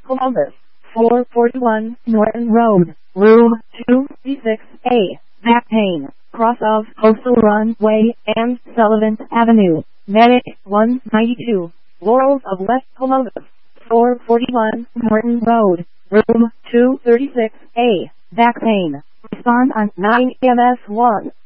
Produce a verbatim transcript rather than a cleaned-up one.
Columbus. four forty-one Norton Road, room two thirty-six A. Back pain, cross of Coastal Runway and Sullivan Avenue. Medic one ninety-two. Laurels of West Columbus. four forty-one Norton Road, room two thirty-six A. Back pain. Respond on nine M S one.